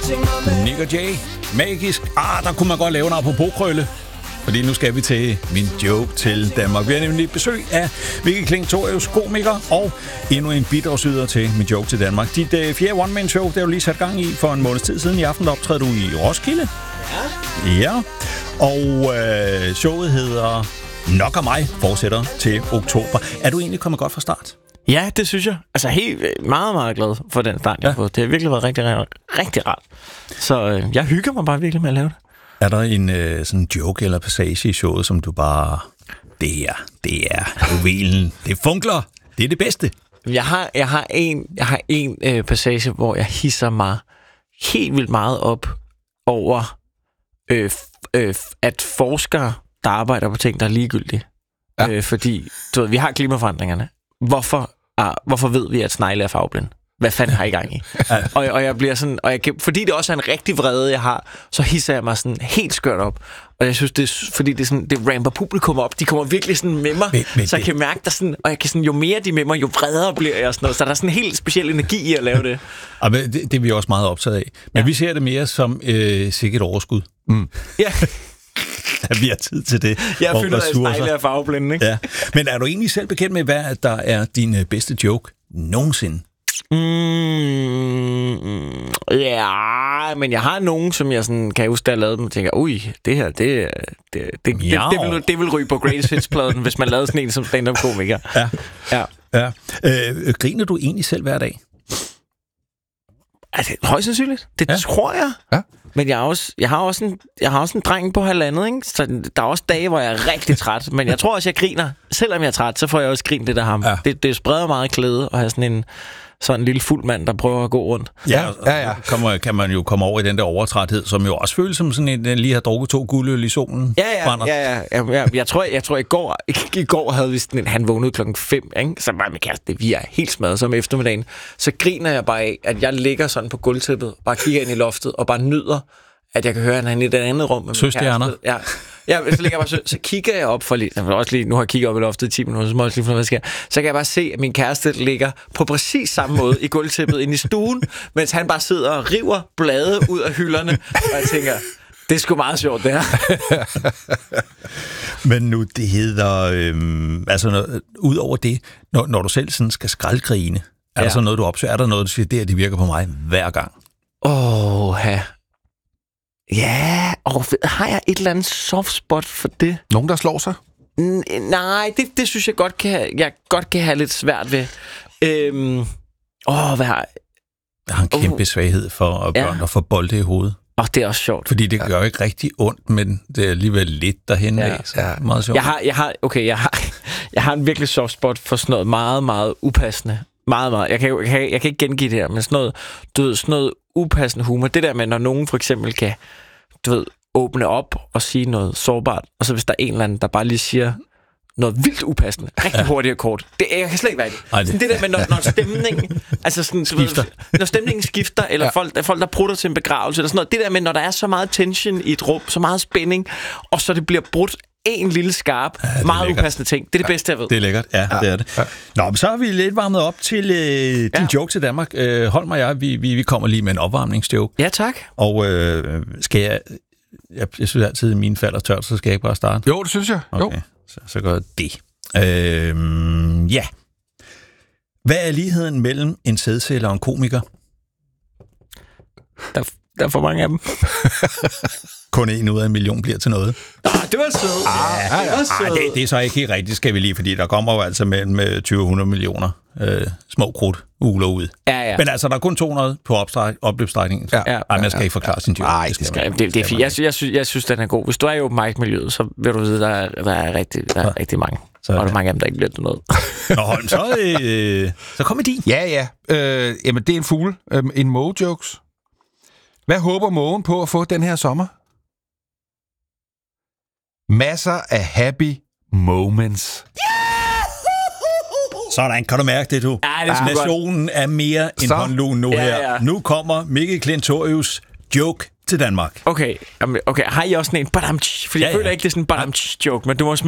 Nick og Jay, magisk. Der kunne man godt lave en apropos-krølle. Fordi nu skal vi til min joke til Danmark. Vi har nemlig besøg af Mikkel Klintorius, komiker, og endnu en bidragsyder til min joke til Danmark. Dit fjerde one-man-show, det har du lige sat gang i for en måneds tid siden. I aften optræder du i Roskilde. Ja. Og showet hedder Nok af mig fortsætter til oktober. Er du egentlig kommet godt fra start? Ja, det synes jeg. Altså helt meget, meget glad for den start, jeg har fået. Det har virkelig været rigtig, rigtig rart. Så jeg hygger mig bare virkelig med at lave det. Er der en sådan en joke eller passage i showet, som du bare... Det er juvelen. Det funkler. Det er det bedste. Jeg har en passage, hvor jeg hisser mig helt vildt meget op over, at forskere, der arbejder på ting, der er ligegyldige. Ja. Fordi, du ved, vi har klimaforandringerne. Hvorfor ved vi, at snegle er farveblinde? Hvad fanden har I gang i? og jeg bliver sådan, fordi det også er en rigtig vrede, jeg har, så hisser jeg mig sådan helt skørt op. Og jeg synes, det er, fordi det er sådan, det ramper publikum op. De kommer virkelig sådan med mig, så jeg kan mærke, der sådan, og jeg kan sådan, jo mere de med mig, jo vredere bliver jeg og sådan noget. Så der er sådan en helt speciel energi i at lave det. Det er vi også meget optaget af. Men vi ser det mere som sikkert overskud. Ja. At vi har tid til det. Jeg føler, at snegle er farveblinde, ikke? Ja. Men er du egentlig selv bekendt med, hvad der er din bedste joke nogensinde? Ja, men jeg har nogen, som jeg sådan, kan huske, der har lavet dem, og tænker, det her, det vil ryge på Greatest Hits-pladen, hvis man lavede sådan en som stand-up-komiker. Ja. Griner du egentlig selv hver dag? Altså, højst sandsynligt. Det tror jeg. Ja. Men jeg har også en dreng på 1,5, ikke? Så der er også dage, hvor jeg er rigtig træt. Men jeg tror også, jeg griner. Selvom jeg er træt, så får jeg også grint lidt af ham. Ja. Det spreder meget klæde at have sådan en lille fuld mand, der prøver at gå rundt. Ja. Kan man jo komme over i den der overtræthed, som jo også føles som sådan en, lige har drukket 2 guldøl i solen. Ja. Jeg tror i går havde vi sådan en, han vågnede 5:00, ikke? Så var min kæreste, vi er helt smadret som eftermiddagen. Så griner jeg bare af, at jeg ligger sådan på gulvtæppet, bare kigger ind i loftet og bare nyder, at jeg kan høre, at han er i et andet rum med min kæreste. Ja, så ligger jeg bare så kigger jeg op for lige, nu har jeg kigget op i loftet i 10 minutter, så må jeg også lige finde, hvad der sker. Så kan jeg bare se, at min kæreste ligger på præcis samme måde i gulvtæppet inde i stuen, mens han bare sidder og river blade ud af hylderne, og jeg tænker, det er sgu meget sjovt, det her. Men nu, det hedder, ud over det, når du selv sådan skal skraldgrine, er der så noget, du opsøger? Er der noget, du siger, det virker på mig hver gang? Ja, har jeg et eller andet soft spot for det? Nogen, der slår sig? Nej, det synes jeg godt kan have lidt svært ved. Jeg har en kæmpe svaghed for børn, der får bolde i hovedet. Det er også sjovt. Fordi det gør jo ikke rigtig ondt, men det er alligevel lidt derhen af. Meget sjovt. Jeg har en virkelig soft spot for sådan noget meget, meget upassende. Meget, meget. Jeg kan ikke gengive det her, men sådan noget upassende humor. Det der med, når nogen for eksempel kan, åbne op og sige noget sårbart, og så hvis der er en eller anden, der bare lige siger noget vildt upassende, rigtig hurtigt og kort. Jeg kan slet ikke være det. Det der med, når stemningen, altså sådan, når stemningen skifter, eller folk der prutter til en begravelse, eller sådan noget. Det der med, når der er så meget tension i et rum, så meget spænding, og så det bliver brudt en lille skarp, meget upassende ting. Det er det bedste, jeg ved. Det er lækkert, det er det. Ja. Nå, men så har vi lidt varmet op til din joke til Danmark. Hold mig, vi kommer lige med en opvarmningsjoke. Ja, tak. Og skal jeg synes altid, at mine falder tørt, så skal jeg ikke bare starte? Jo, det synes jeg. Okay, så gør jeg det. Ja. Hvad er ligheden mellem en sædsælger og en komiker? Der er for mange af dem. Kun 1 ud af 1 million bliver til noget. Det var sødt. Det er så ikke helt rigtigt, skal vi lige, fordi der kommer jo altså mellem 20-100 millioner små krudt ugler ud. Ja. Men altså, der er kun 200 på opløbsstrækningen. Man skal ikke forklare sin joke. Nej, det er fint. Jeg synes, den er god. Hvis du er i open mic-miljøet, så vil du vide, der er rigtig mange. Og der er mange af dem, der ikke bliver til noget. Nå, Holm, så kom med din. Ja. Jamen, det er en fugle. En måge-jokes. Hvad håber mågen på at få den her sommer? Masser af happy moments. Sådan, kan du mærke det, du? Ja, det nationen er mere end håndluen nu her. Nu kommer Mikkel Klintorius joke til Danmark. Okay. Har I også sådan en badamtsch? Fordi jeg føler ikke, det er sådan en badamtsch-joke, men du må